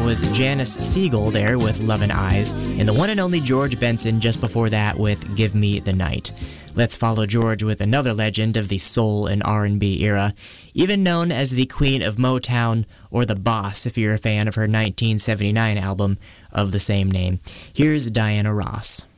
was Janice Siegel there with Lovin' Eyes, and the one and only George Benson just before that with Give Me the Night. Let's follow George with another legend of the soul and R&B era, even known as the Queen of Motown or the Boss if you're a fan of her 1979 album of the same name. Here's Diana Ross.